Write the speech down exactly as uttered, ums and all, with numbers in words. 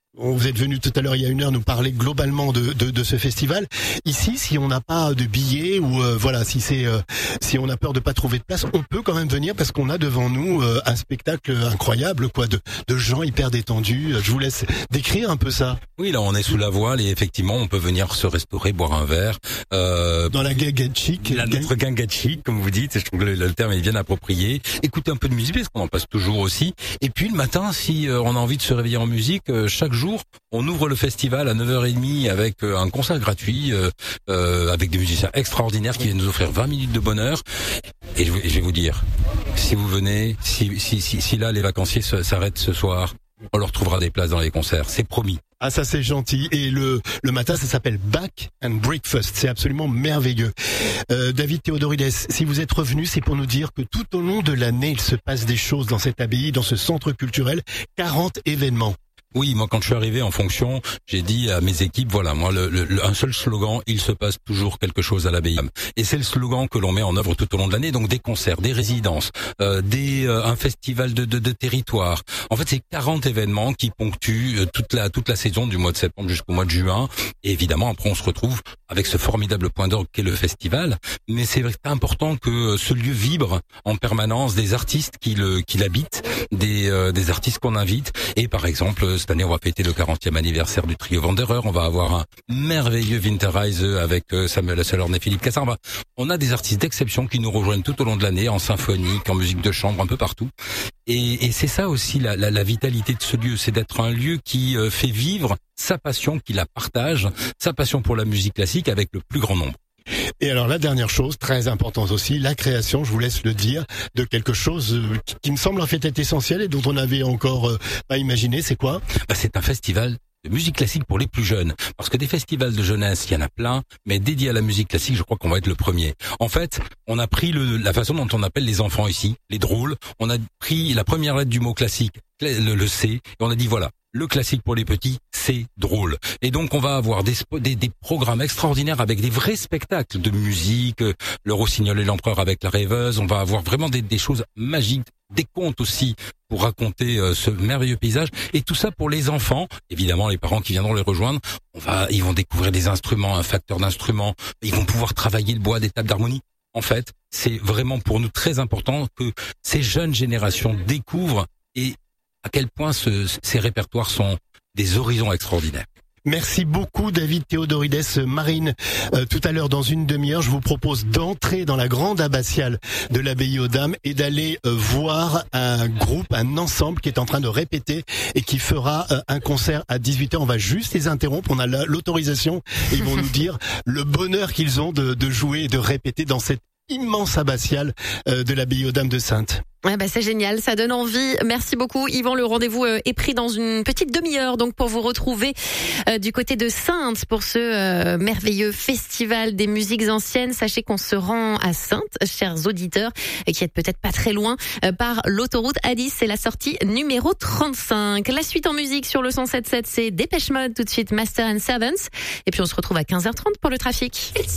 Vous êtes venu tout à l'heure, il y a une heure, nous parler globalement de, de, de ce festival. Ici, si on n'a pas de billets ou euh, voilà, si c'est euh, si on a peur de pas trouver de place, on peut quand même venir parce qu'on a devant nous euh, un spectacle incroyable, quoi, de, de gens hyper détendus. Je vous laisse décrire un peu ça. Oui, là, on est sous la voile et effectivement, on peut venir se restaurer, boire un verre. Euh, Dans la guinguette chic. La, notre guinguette chic, comme vous dites, je trouve que le, le terme est bien approprié. Écouter un peu de musique, parce qu'on en passe toujours aussi. Et puis le matin, si euh, on a envie de se réveiller en musique, euh, chaque jour, on ouvre le festival à neuf heures trente avec euh, un concert gratuit, euh, euh, avec des musiciens extraordinaires qui viennent nous offrir vingt minutes de bonheur. Et je, je vais vous dire, si vous venez, si, si, si, si là les vacanciers s'arrêtent ce soir, on leur trouvera des places dans les concerts, c'est promis. Ah, ça c'est gentil. Et le le matin, ça s'appelle Back and Breakfast. C'est absolument merveilleux. Euh, David Théodorides, si vous êtes revenu, c'est pour nous dire que tout au long de l'année, il se passe des choses dans cette abbaye, dans ce centre culturel. quarante événements. Oui, moi quand je suis arrivé en fonction, j'ai dit à mes équipes, voilà, moi le, le, un seul slogan, il se passe toujours quelque chose à l'abbaye. Et c'est le slogan que l'on met en œuvre tout au long de l'année, donc des concerts, des résidences, euh, des euh, un festival de, de, de territoire. En fait, c'est quarante événements qui ponctuent toute la toute la saison du mois de septembre jusqu'au mois de juin. Et évidemment, après on se retrouve avec ce formidable point d'orgue qu'est le festival. Mais c'est vrai que c'est important que ce lieu vibre en permanence, des artistes qui le qui l'habitent, des euh, des artistes qu'on invite. Et par exemple, cette année, on va fêter le quarantième anniversaire du trio Wanderer. On va avoir un merveilleux Winterreise avec Samuel Asselhorn et Philippe Cassard. On a des artistes d'exception qui nous rejoignent tout au long de l'année, en symphonique, en musique de chambre, un peu partout. Et, et c'est ça aussi la, la, la vitalité de ce lieu, c'est d'être un lieu qui euh, fait vivre sa passion, qui la partage, sa passion pour la musique classique avec le plus grand nombre. Et alors la dernière chose, très importante aussi, la création, je vous laisse le dire, de quelque chose qui, qui me semble en fait être essentiel et dont on n'avait encore euh, pas imaginé, c'est quoi ? Bah, c'est un festival de musique classique pour les plus jeunes. Parce que des festivals de jeunesse, il y en a plein, mais dédiés à la musique classique, je crois qu'on va être le premier. En fait, on a pris le, la façon dont on appelle les enfants ici, les drôles, on a pris la première lettre du mot classique, le, le C, et on a dit voilà, le classique pour les petits, c'est drôle. Et donc on va avoir des, des, des programmes extraordinaires avec des vrais spectacles de musique, le Rossignol et l'Empereur avec la rêveuse, on va avoir vraiment des, des choses magiques, des contes aussi pour raconter euh, ce merveilleux paysage, et tout ça pour les enfants. Évidemment, les parents qui viendront les rejoindre, on va, ils vont découvrir des instruments, un facteur d'instruments, ils vont pouvoir travailler le bois, des tables d'harmonie. En fait, c'est vraiment pour nous très important que ces jeunes générations découvrent et à quel point ce, ces répertoires sont des horizons extraordinaires. Merci beaucoup David Théodorides. Marine, euh, tout à l'heure dans une demi-heure, je vous propose d'entrer dans la grande abbatiale de l'abbaye aux Dames et d'aller euh, voir un groupe, un ensemble qui est en train de répéter et qui fera euh, un concert à dix-huit heures. On va juste les interrompre, on a la, l'autorisation et ils vont nous dire le bonheur qu'ils ont de, de jouer et de répéter dans cette immense abbatiale euh, de l'abbaye aux Dames de Saintes. Ouais, bah c'est génial, ça donne envie. Merci beaucoup Yvan, le rendez-vous est pris dans une petite demi-heure donc pour vous retrouver euh, du côté de Saintes pour ce euh, merveilleux festival des musiques anciennes. Sachez qu'on se rend à Saintes, chers auditeurs, qui êtes peut-être pas très loin, euh, par l'autoroute A dix, c'est la sortie numéro trente-cinq. La suite en musique sur le cent sept virgule sept, c'est Dépêche Mode, tout de suite Master and Servants. Et puis on se retrouve à quinze heures trente pour le trafic.